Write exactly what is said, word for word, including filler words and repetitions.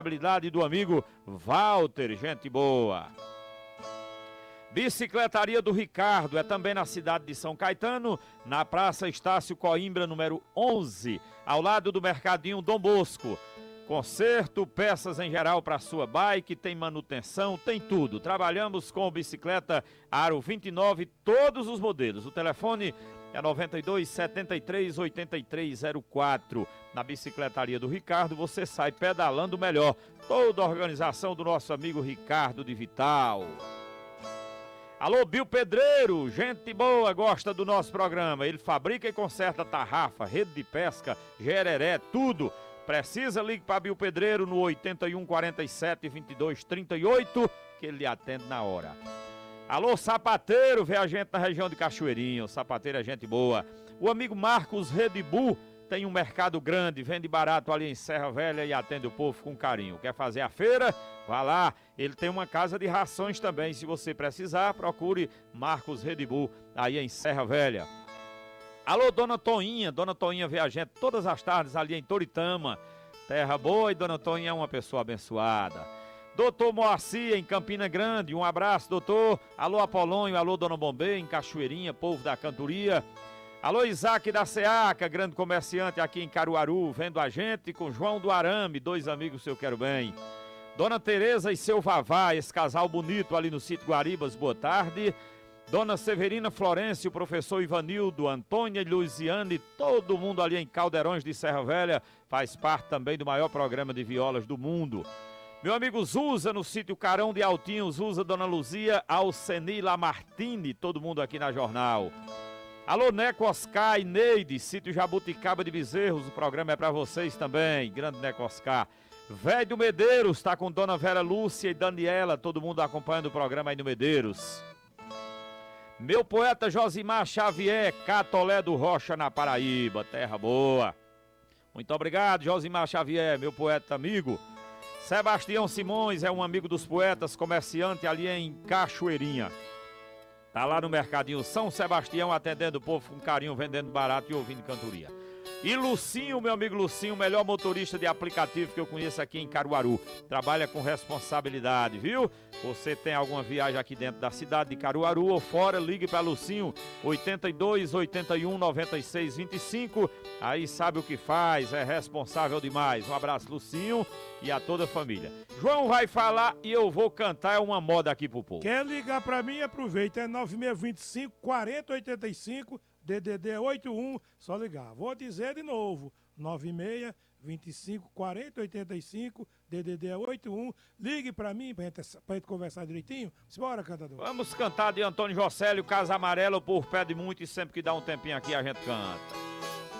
Habilidade do amigo Walter, gente boa. Bicicletaria do Ricardo é também na cidade de São Caetano, na Praça Estácio Coimbra, número onze, ao lado do Mercadinho Dom Bosco. Conserto, peças em geral para sua bike, tem manutenção, tem tudo. Trabalhamos com bicicleta Aro vinte e nove, todos os modelos. O telefone é noventa e dois, setenta e três, oitenta e três zero quatro. Na Bicicletaria do Ricardo você sai pedalando melhor. Toda a organização do nosso amigo Ricardo de Vital. Alô, Bill Pedreiro, gente boa, gosta do nosso programa. Ele fabrica e conserta tarrafa, rede de pesca, gereré, tudo. Precisa, ligue para Bill Pedreiro no oitenta e um, quarenta e sete, vinte e dois, trinta e oito, que ele lhe atende na hora. Alô, sapateiro, vê a gente na região de Cachoeirinho. Sapateiro é gente boa. O amigo Marcos Redibu tem um mercado grande, vende barato ali em Serra Velha e atende o povo com carinho. Quer fazer a feira? Vá lá. Ele tem uma casa de rações também. Se você precisar, procure Marcos Redibu aí em Serra Velha. Alô, Dona Toinha. Dona Toinha vê a gente todas as tardes ali em Toritama. Terra boa, e Dona Toinha é uma pessoa abençoada. Doutor Moacir, em Campina Grande, um abraço, doutor. Alô, Apolônio, alô, Dona Bombê, em Cachoeirinha, povo da cantoria. Alô, Isaac da Seaca, grande comerciante aqui em Caruaru, vendo a gente, com João do Arame, dois amigos seu quero bem. Dona Tereza e seu Vavá, esse casal bonito ali no sítio Guaribas, boa tarde. Dona Severina Florencio, o professor Ivanildo, Antônia e Luiziane, todo mundo ali em Caldeirões de Serra Velha, faz parte também do maior programa de violas do mundo. Meu amigo Zusa, no sítio Carão de Altinho, Zusa, Dona Luzia, Alceni Lamartine, todo mundo aqui na Jornal. Alô, Neco Oscar e Neide, sítio Jabuticaba de Bezerros, o programa é pra vocês também, grande Neco Oscar. Velho Medeiros, está com Dona Vera Lúcia e Daniela, todo mundo acompanhando o programa aí no Medeiros. Meu poeta Josimar Xavier, Catolé do Rocha, na Paraíba, terra boa. Muito obrigado, Josimar Xavier, meu poeta amigo. Sebastião Simões é um amigo dos poetas, comerciante ali em Cachoeirinha. Tá lá no Mercadinho São Sebastião, atendendo o povo com carinho, vendendo barato e ouvindo cantoria. E Lucinho, meu amigo Lucinho, o melhor motorista de aplicativo que eu conheço aqui em Caruaru. Trabalha com responsabilidade, viu? Você tem alguma viagem aqui dentro da cidade de Caruaru ou fora, ligue para Lucinho, oitenta e dois, oitenta e um, noventa e seis, vinte e cinco. Aí sabe o que faz, é responsável demais. Um abraço, Lucinho, e a toda a família. João vai falar e eu vou cantar, é uma moda aqui pro povo. Quer ligar para mim? Aproveita, é nove seis dois cinco, quatro zero oito cinco, D D D oito um, só ligar. Vou dizer de novo, nove seis dois cinco, quatro zero oito cinco, D D D oito um. Ligue pra mim, pra gente, pra gente conversar direitinho. Bora, cantador. Vamos cantar de Antônio Jocélio, Casa Amarela, por pé de muito, e sempre que dá um tempinho aqui a gente canta.